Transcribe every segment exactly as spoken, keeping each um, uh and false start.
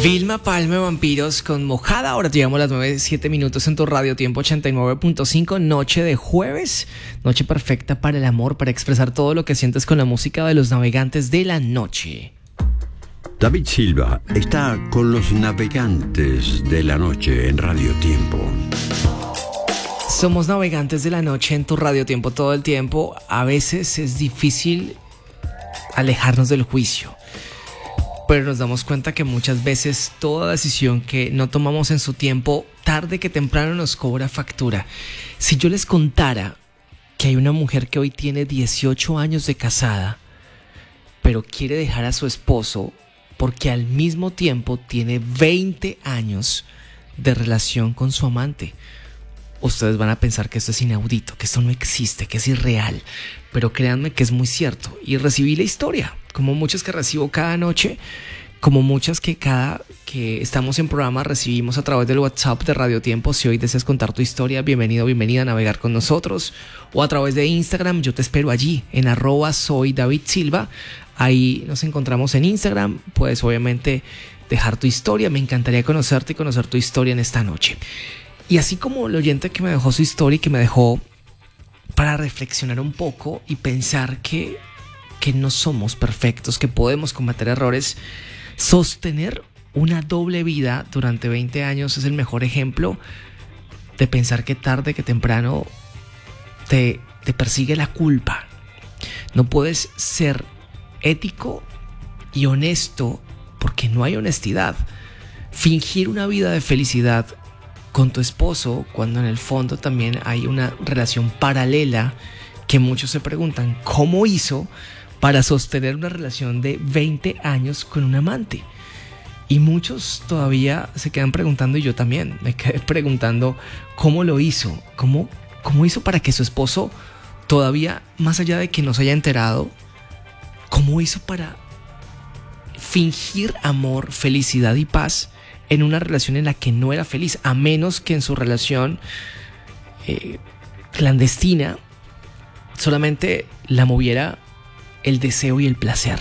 Vilma Palma, Vampiros con Mojada. Ahora llegamos a las nueve, siete minutos en tu radio tiempo ochenta y nueve punto cinco. Noche de jueves, noche perfecta para el amor, para expresar todo lo que sientes con la música de los navegantes de la noche. David Silva está con los navegantes de la noche en Radio Tiempo. Somos navegantes de la noche en tu radio tiempo todo el tiempo. A veces es difícil alejarnos del juicio, pero nos damos cuenta que muchas veces toda decisión que no tomamos en su tiempo, tarde que temprano nos cobra factura. Si yo les contara que hay una mujer que hoy tiene dieciocho años de casada, pero quiere dejar a su esposo porque al mismo tiempo tiene veinte años de relación con su amante, ustedes van a pensar que esto es inaudito, que esto no existe, que es irreal. Pero créanme que es muy cierto. Y recibí la historia, como muchas que recibo cada noche, como muchas que cada que estamos en programa recibimos a través del WhatsApp de Radio Tiempo. Si hoy deseas contar tu historia, bienvenido, bienvenida a navegar con nosotros. O a través de Instagram, yo te espero allí, en arroba soy David Silva. Ahí nos encontramos en Instagram. Puedes obviamente dejar tu historia. Me encantaría conocerte y conocer tu historia en esta noche. Y así como el oyente que me dejó su historia y que me dejó para reflexionar un poco y pensar que, que no somos perfectos, que podemos cometer errores, sostener una doble vida durante veinte años es el mejor ejemplo de pensar que tarde que temprano te, te persigue la culpa. No puedes ser ético y honesto porque no hay honestidad. Fingir una vida de felicidad con tu esposo, cuando en el fondo también hay una relación paralela que muchos se preguntan, ¿cómo hizo para sostener una relación de veinte años con un amante? Y muchos todavía se quedan preguntando, y yo también me quedé preguntando, ¿cómo lo hizo? ¿Cómo, cómo hizo para que su esposo, todavía más allá de que no se haya enterado, cómo hizo para fingir amor, felicidad y paz en una relación en la que no era feliz, a menos que en su relación eh, clandestina solamente la moviera el deseo y el placer?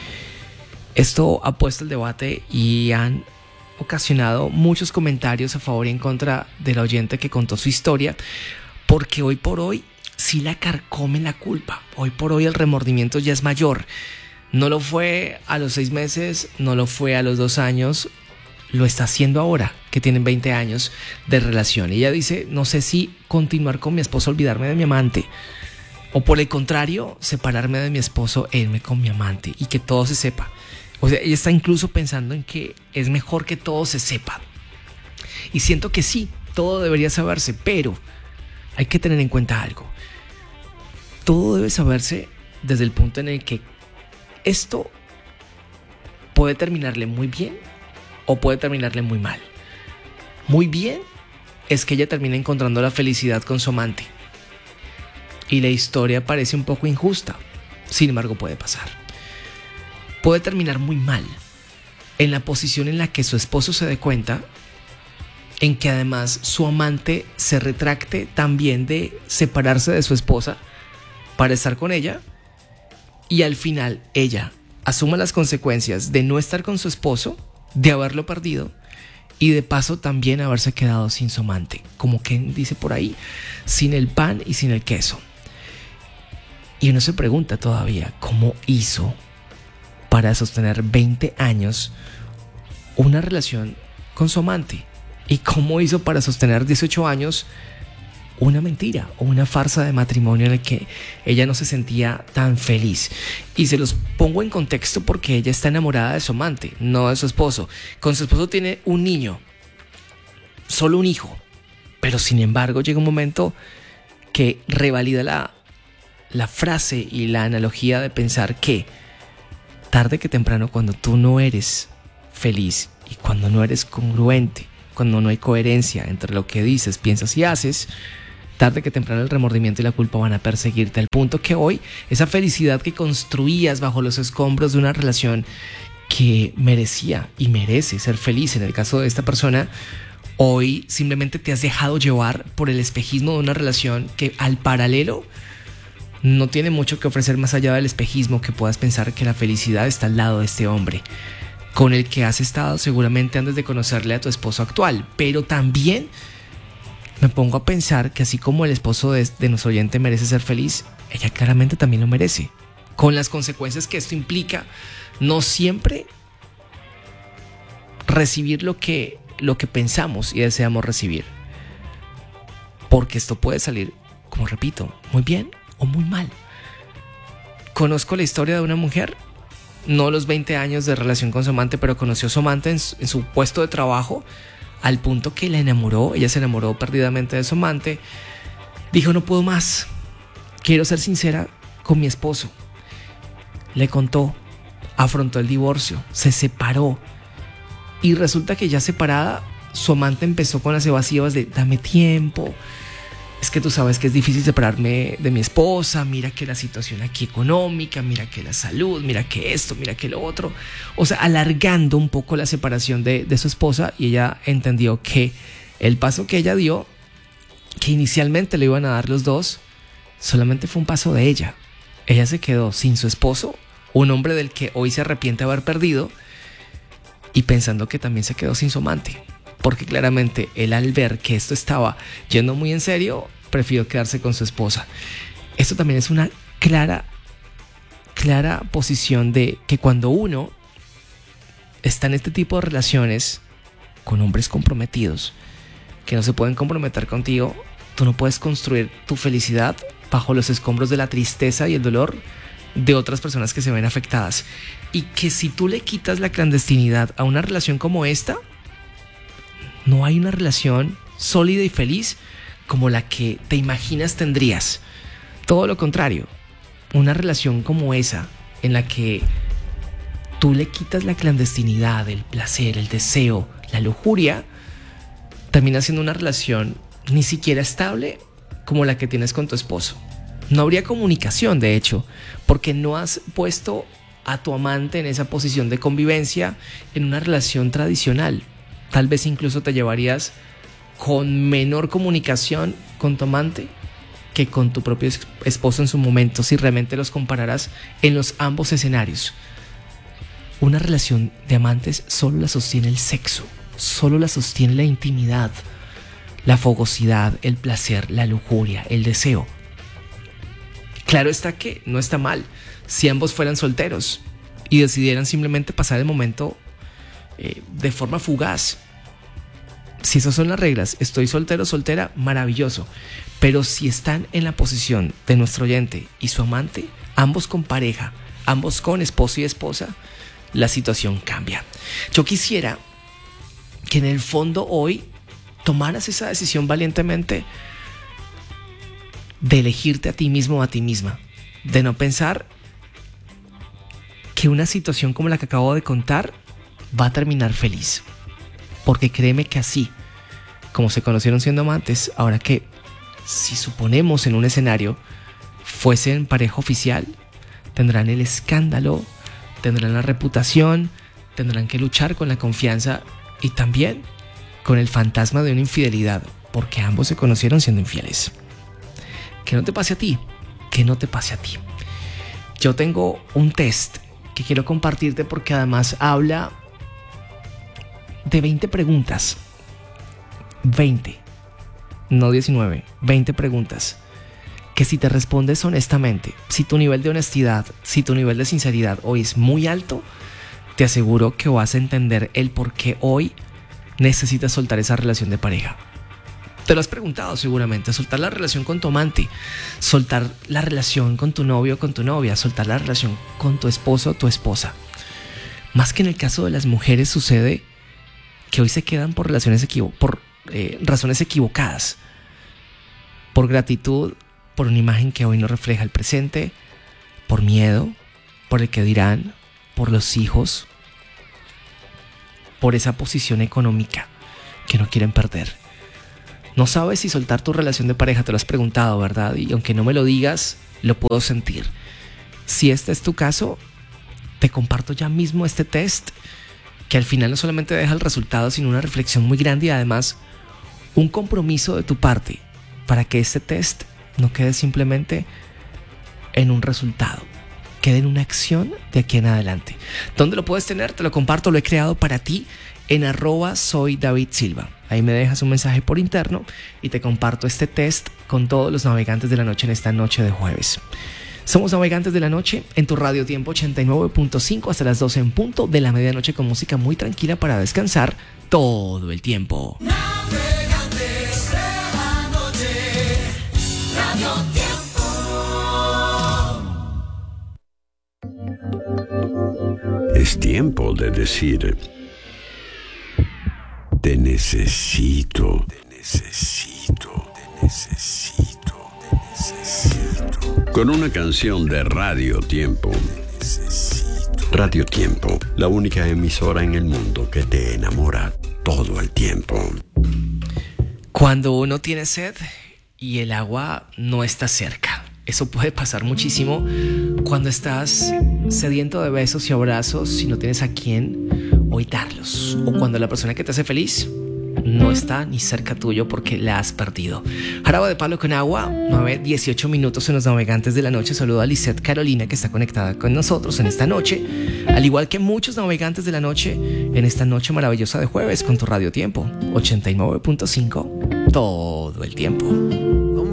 Esto ha puesto el debate y han ocasionado muchos comentarios a favor y en contra del oyente que contó su historia, porque hoy por hoy sí la carcome la culpa. Hoy por hoy el remordimiento ya es mayor. No lo fue a los seis meses, no lo fue a los dos años, lo está haciendo ahora, que tienen veinte años de relación. Y ella dice, no sé si continuar con mi esposo, olvidarme de mi amante, o por el contrario, separarme de mi esposo e irme con mi amante y que todo se sepa. O sea, ella está incluso pensando en que es mejor que todo se sepa. Y siento que sí, todo debería saberse, pero hay que tener en cuenta algo. Todo debe saberse desde el punto en el que esto puede terminarle muy bien o puede terminarle muy mal. Muy bien es que ella termina encontrando la felicidad con su amante y la historia parece un poco injusta. Sin embargo, puede pasar. Puede terminar muy mal en la posición en la que su esposo se dé cuenta, en que además su amante se retracte también de separarse de su esposa para estar con ella, y al final ella asuma las consecuencias de no estar con su esposo, de haberlo perdido y de paso también haberse quedado sin su amante, como quien dice por ahí, sin el pan y sin el queso. Y uno se pregunta todavía, ¿cómo hizo para sostener veinte años una relación con su amante? ¿Y cómo hizo para sostener dieciocho años una mentira o una farsa de matrimonio en el que ella no se sentía tan feliz? Y se los pongo en contexto porque ella está enamorada de su amante, no de su esposo. Con su esposo tiene un niño, solo un hijo, pero sin embargo llega un momento que revalida la, la frase y la analogía de pensar que tarde que temprano, cuando tú no eres feliz y cuando no eres congruente, cuando no hay coherencia entre lo que dices, piensas y haces, tarde que temprano el remordimiento y la culpa van a perseguirte, al punto que hoy esa felicidad que construías bajo los escombros de una relación que merecía y merece ser feliz, en el caso de esta persona, hoy simplemente te has dejado llevar por el espejismo de una relación que al paralelo no tiene mucho que ofrecer más allá del espejismo, que puedas pensar que la felicidad está al lado de este hombre. con el que has estado seguramente antes de conocerle a tu esposo actual. Pero también me pongo a pensar que así como el esposo de, de nuestro oyente merece ser feliz, ella claramente también lo merece, con las consecuencias que esto implica. No siempre recibir lo que, lo que pensamos y deseamos recibir, porque esto puede salir, como repito, muy bien o muy mal. Conozco la historia de una mujer, no los veinte años de relación con su amante, pero conoció a su amante en su, en su puesto de trabajo, al punto que la enamoró. Ella se enamoró perdidamente de su amante. Dijo: no puedo más, quiero ser sincera con mi esposo. Le contó, afrontó el divorcio, se separó, y resulta que ya separada, su amante empezó con las evasivas de: dame tiempo, es que tú sabes que es difícil separarme de mi esposa, mira que la situación aquí económica, mira que la salud, mira que esto, mira que lo otro. O sea, alargando un poco la separación de, de su esposa, y ella entendió que el paso que ella dio, que inicialmente le iban a dar los dos, solamente fue un paso de ella. Ella se quedó sin su esposo, un hombre del que hoy se arrepiente de haber perdido, y pensando que también se quedó sin su amante. Porque claramente él, al ver que esto estaba yendo muy en serio, prefirió quedarse con su esposa. Esto también es una clara, clara posición de que cuando uno está en este tipo de relaciones con hombres comprometidos, que no se pueden comprometer contigo, tú no puedes construir tu felicidad bajo los escombros de la tristeza y el dolor de otras personas que se ven afectadas. Y que si tú le quitas la clandestinidad a una relación como esta, no hay una relación sólida y feliz como la que te imaginas tendrías. Todo lo contrario, una relación como esa, en la que tú le quitas la clandestinidad, el placer, el deseo, la lujuria, termina siendo una relación ni siquiera estable como la que tienes con tu esposo. No habría comunicación, de hecho, porque no has puesto a tu amante en esa posición de convivencia en una relación tradicional. Tal vez incluso te llevarías con menor comunicación con tu amante que con tu propio esposo en su momento, si realmente los compararas en los ambos escenarios. Una relación de amantes solo la sostiene el sexo, solo la sostiene la intimidad, la fogosidad, el placer, la lujuria, el deseo. Claro está que no está mal si ambos fueran solteros y decidieran simplemente pasar el momento eh, de forma fugaz. Si esas son las reglas, estoy soltero, soltera, maravilloso. Pero si están en la posición de nuestro oyente y su amante, ambos con pareja, ambos con esposo y esposa, la situación cambia. Yo quisiera que en el fondo hoy tomaras esa decisión valientemente de elegirte a ti mismo o a ti misma, de no pensar que una situación como la que acabo de contar va a terminar feliz. Porque créeme que así, como se conocieron siendo amantes, ahora que, si suponemos en un escenario, fuesen pareja oficial, tendrán el escándalo, tendrán la reputación, tendrán que luchar con la confianza y también con el fantasma de una infidelidad, porque ambos se conocieron siendo infieles. Que no te pase a ti, que no te pase a ti. Yo tengo un test que quiero compartirte porque además habla de veinte preguntas. veinte, no diecinueve, veinte preguntas que si te respondes honestamente, si tu nivel de honestidad, si tu nivel de sinceridad hoy es muy alto, te aseguro que vas a entender el por qué hoy necesitas soltar esa relación de pareja. Te lo has preguntado seguramente: soltar la relación con tu amante, soltar la relación con tu novio o con tu novia, soltar la relación con tu esposo o tu esposa. Más que en el caso de las mujeres sucede que hoy se quedan por relaciones equivo- por eh, razones equivocadas, por gratitud, por una imagen que hoy no refleja el presente, por miedo, por el que dirán, por los hijos, por esa posición económica que no quieren perder. No sabes si soltar tu relación de pareja, te lo has preguntado, ¿verdad? Y aunque no me lo digas, lo puedo sentir. Si este es tu caso, te comparto ya mismo este test, que al final no solamente deja el resultado, sino una reflexión muy grande y además un compromiso de tu parte para que este test no quede simplemente en un resultado, quede en una acción de aquí en adelante. ¿Dónde lo puedes tener? Te lo comparto, lo he creado para ti en arroba soy David Silva. Ahí me dejas un mensaje por interno y te comparto este test con todos los navegantes de la noche en esta noche de jueves. Somos Navegantes de la Noche en tu Radio Tiempo ochenta y nueve punto cinco hasta las doce en punto de la medianoche, con música muy tranquila para descansar todo el tiempo. Navegantes de la Noche, Radio Tiempo. Es tiempo de decir: te necesito, te necesito, te necesito. Con una canción de Radio Tiempo. Radio Tiempo, la única emisora en el mundo que te enamora todo el tiempo. Cuando uno tiene sed y el agua no está cerca, eso puede pasar muchísimo cuando estás sediento de besos y abrazos y no tienes a quién hoy darlos, o cuando la persona que te hace feliz no está ni cerca tuyo porque la has perdido. Jarabe de Palo con Agua, nueve dieciocho minutos en los Navegantes de la Noche. Saludo a Lisette Carolina, que está conectada con nosotros en esta noche, al igual que muchos Navegantes de la Noche en esta noche maravillosa de jueves con tu Radio Tiempo ochenta y nueve punto cinco todo el tiempo.